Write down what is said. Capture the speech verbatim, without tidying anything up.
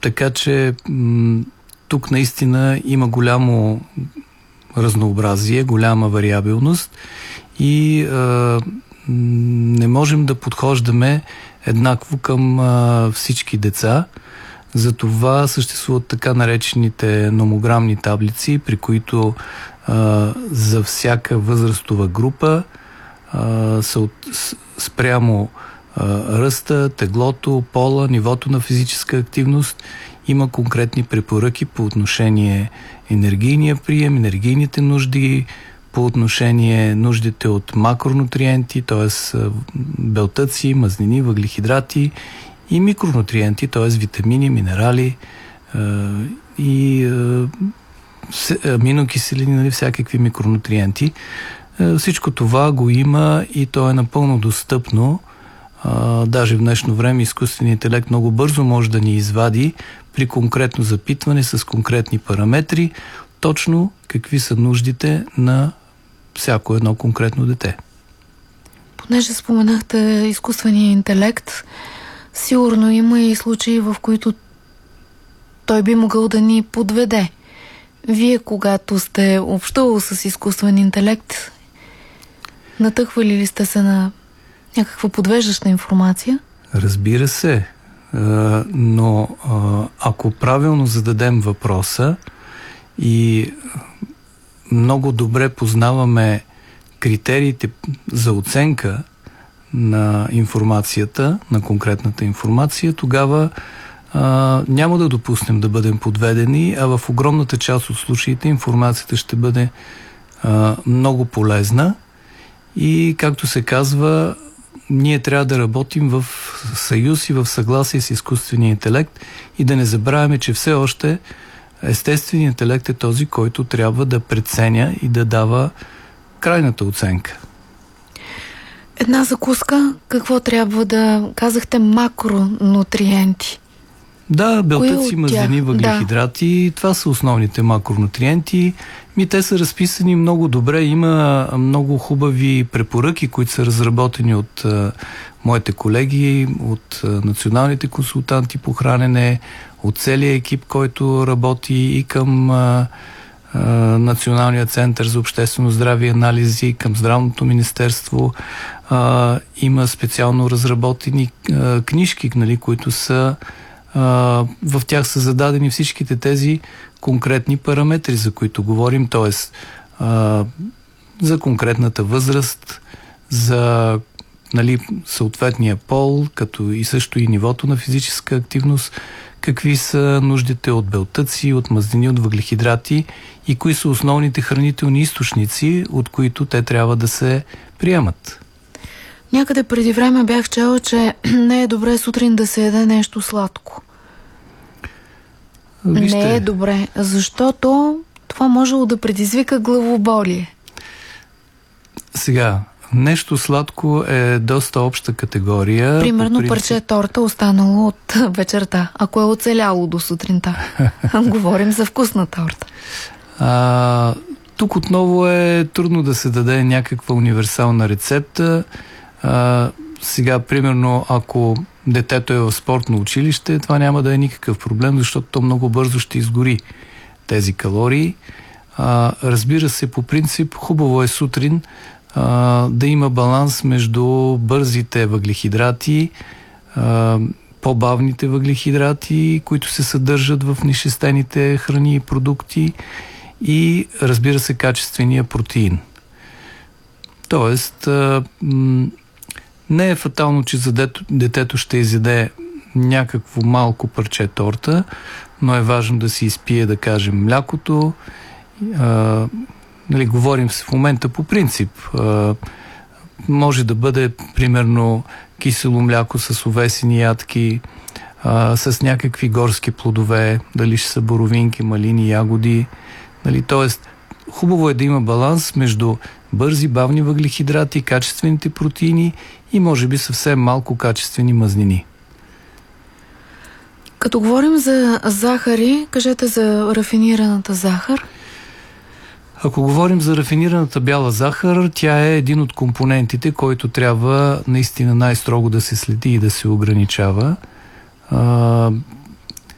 така че м- тук наистина има голямо разнообразие, голяма вариабилност и а, не можем да подхождаме еднакво към а, всички деца. Затова съществуват така наречените номограмни таблици, при които а, за всяка възрастова група а, са от, спрямо а, ръста, теглото, пола, нивото на физическа активност има конкретни препоръки по отношение енергийния прием, енергийните нужди, по отношение нуждите от макронутриенти, т.е. белтъци, мазнини, въглехидрати и микронутриенти, т.е. витамини, минерали и аминокиселини, нали, всякакви микронутриенти. Всичко това го има и то е напълно достъпно. Даже в днешно време изкуственият интелект много бързо може да ни извади при конкретно запитване с конкретни параметри точно какви са нуждите на всяко едно конкретно дете. Понеже споменахте изкуствения интелект, сигурно има и случаи, в които той би могъл да ни подведе. Вие, когато сте общувал с изкуствен интелект, натъквали ли сте се на някаква подвеждаща информация? Разбира се, но ако правилно зададем въпроса и много добре познаваме критериите за оценка на информацията, на конкретната информация, тогава а, няма да допуснем да бъдем подведени, а в огромната част от случаите информацията ще бъде а, много полезна и, както се казва, ние трябва да работим в съюз и в съгласие с изкуствения интелект и да не забравяме, че все още естественият интелект е този, който трябва да преценя и да дава крайната оценка. Една закуска, какво трябва да... Казахте макронутриенти. Да, белтъци, мазнини, въглехидрати, да. Това са основните макронутриенти. Ми те са разписани много добре. Има много хубави препоръки, които са разработени от а, моите колеги, от а, националните консултанти по хранене, от целия екип, който работи и към а, а, Националния център за обществено здраве и анализи, към Здравното министерство. А, има специално разработени а, книжки, нали, които са Uh, в тях са зададени всичките тези конкретни параметри, за които говорим, т.е. Uh, за конкретната възраст, за, нали, съответния пол, като и също и нивото на физическа активност, какви са нуждите от белтъци, от мазнини, от въглехидрати и кои са основните хранителни източници, от които те трябва да се приемат. Някъде преди време бях чела, че не е добре сутрин да се яде нещо сладко. Вижте. Не е добре, защото това можело да предизвика главоболие. Сега, нещо сладко е доста обща категория. Примерно принцип... парче торта останало от вечерта, ако е оцеляло до сутринта. Говорим за вкусна торта. А, тук отново е трудно да се даде някаква универсална рецепта. А, сега, примерно, ако детето е в спортно училище, това няма да е никакъв проблем, защото то много бързо ще изгори тези калории. А, разбира се, по принцип, хубаво е сутрин а, да има баланс между бързите въглехидрати, а, по-бавните въглехидрати, които се съдържат в нишестените храни и продукти и, разбира се, качествения протеин. Тоест, а, м- не е фатално, че за дето, детето ще изяде някакво малко парче торта, но е важно да си изпие, да кажем, млякото. А, нали, говорим в момента по принцип. А, може да бъде, примерно, кисело мляко с овесени ядки, а, с някакви горски плодове, дали ще са боровинки, малини, ягоди. Нали, тоест, хубаво е да има баланс между бързи, бавни въглехидрати, качествените протеини и може би съвсем малко качествени мазнини. Като говорим за захари, кажете за рафинираната захар. Ако говорим за рафинираната бяла захар, тя е един от компонентите, който трябва наистина най-строго да се следи и да се ограничава. А,